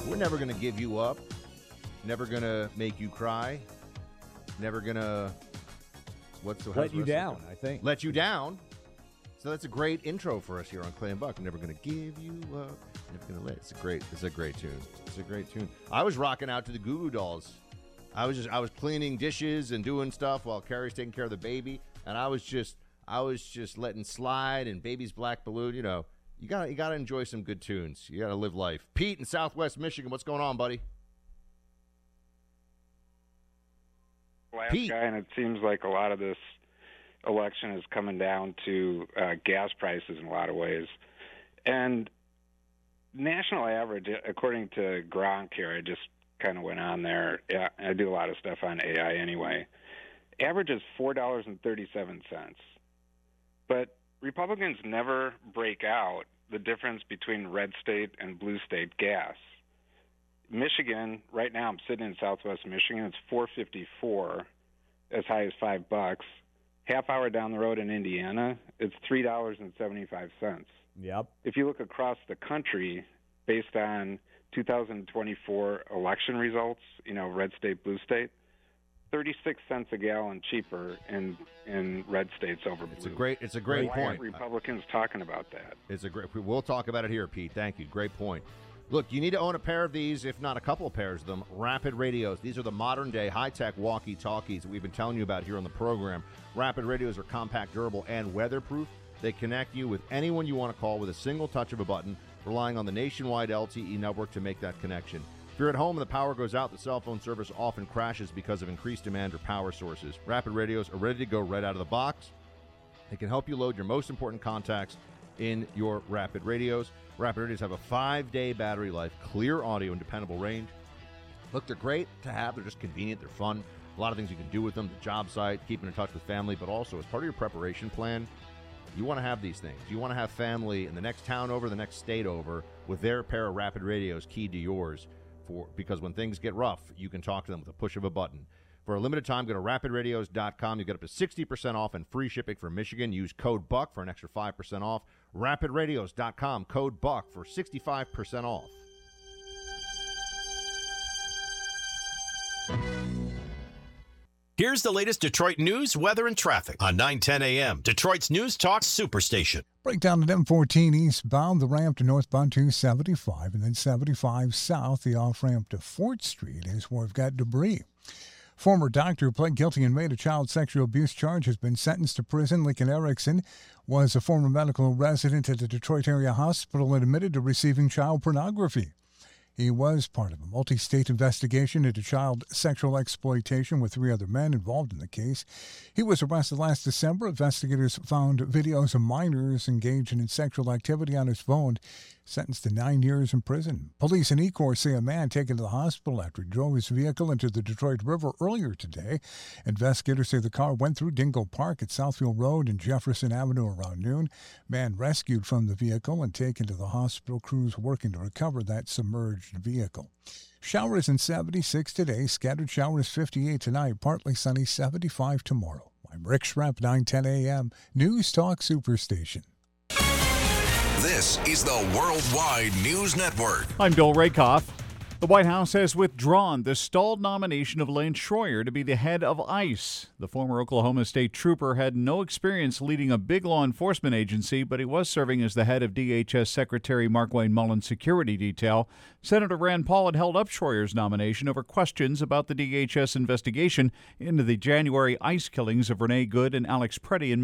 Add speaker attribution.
Speaker 1: We're never going to give you up. Never going to make you cry. Never going to
Speaker 2: let you down, I think.
Speaker 1: Let you down. So that's a great intro for us here on Clay and Buck. Never going to give you up. Never going to let. It's a great tune. It's a great tune. I was rocking out to the Goo Goo Dolls. I was cleaning dishes and doing stuff while Carrie's taking care of the baby, and I was just letting slide and Baby's Black Balloon. You know, you gotta enjoy some good tunes. You gotta live life. Pete in Southwest Michigan, what's going on, buddy?
Speaker 3: Last
Speaker 1: Pete.
Speaker 3: guy, and it seems like a lot of this election is coming down to gas prices in a lot of ways. And national average, according to Gronk here, I just kind of went on there. Yeah, I do a lot of stuff on AI anyway. Average is $4.37. But Republicans never break out the difference between red state and blue state gas. Michigan, right now I'm sitting in Southwest Michigan, it's $4.54, as high as $5. Half hour down the road in Indiana, it's $3.75.
Speaker 2: Yep.
Speaker 3: If you look across the country, based on 2024 election results, red state, blue state, 36 cents a gallon cheaper in red states over blue.
Speaker 1: It's a great
Speaker 3: Why
Speaker 1: point.
Speaker 3: aren't Republicans talking about that?
Speaker 1: We'll talk about it here, Pete. Thank you. Great point. Look, you need to own a pair of these, if not a couple of pairs of them. Rapid Radios. These are the modern-day high-tech walkie-talkies that we've been telling you about here on the program. Rapid Radios are compact, durable, and weatherproof. They connect you with anyone you want to call with a single touch of a button, relying on the nationwide LTE network to make that connection. If you're at home and the power goes out, the cell phone service often crashes because of increased demand or power sources. Rapid Radios are ready to go right out of the box. They can help you load your most important contacts in your Rapid Radios. Rapid Radios have a 5-day battery life, clear audio, and dependable range. Look, they're great to have. They're just convenient. They're fun. A lot of things you can do with them. The job site, keeping in touch with family, but also as part of your preparation plan, you want to have these things. You want to have family in the next town over, the next state over, with their pair of Rapid Radios keyed to yours, because when things get rough, you can talk to them with a push of a button. For a limited time, go to rapidradios.com. You get up to 60% off and free shipping for Michigan. Use code BUCK for an extra 5% off. Rapidradios.com, code BUCK for 65% off.
Speaker 4: Here's the latest Detroit news, weather, and traffic on 910 a.m. Detroit's News Talk Superstation.
Speaker 5: Breakdown at M14 eastbound, the ramp to northbound 275, and then 75 south, the off-ramp to Fort Street is where we've got debris. Former doctor who pled guilty and made a child sexual abuse charge has been sentenced to prison. Lincoln Erickson was a former medical resident at the Detroit area hospital and admitted to receiving child pornography. He was part of a multi-state investigation into child sexual exploitation with 3 other men involved in the case. He was arrested last December. Investigators found videos of minors engaged in sexual activity on his phone. Sentenced to 9 years in prison. Police in Ecorse say a man taken to the hospital after he drove his vehicle into the Detroit River earlier today. Investigators say the car went through Dingle Park at Southfield Road and Jefferson Avenue around noon. Man rescued from the vehicle and taken to the hospital. Crews working to recover that submerged vehicle. Showers in 76 today. Scattered showers 58 tonight. Partly sunny 75 tomorrow. I'm Rick Schrepp, 910 a.m. News Talk Superstation.
Speaker 6: This is the Worldwide News Network.
Speaker 7: I'm Bill Rakoff. The White House has withdrawn the stalled nomination of Lance Schroyer to be the head of ICE. The former Oklahoma State trooper had no experience leading a big law enforcement agency, but he was serving as the head of DHS Secretary Markwayne Mullen's security detail. Senator Rand Paul had held up Schroyer's nomination over questions about the DHS investigation into the January ICE killings of Renee Good and Alex Preddy in